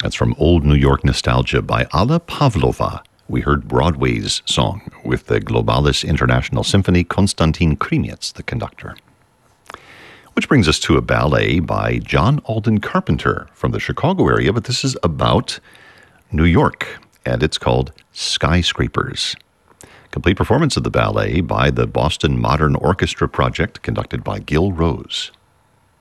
That's from Old New York Nostalgia by Alla Pavlova. We heard Broadway's song with the Globalis International Symphony, Konstantin Krimiec, the conductor. Which brings us to a ballet by John Alden Carpenter from the Chicago area, but this is about New York, and it's called Skyscrapers. Complete performance of the ballet by the Boston Modern Orchestra Project, conducted by Gil Rose.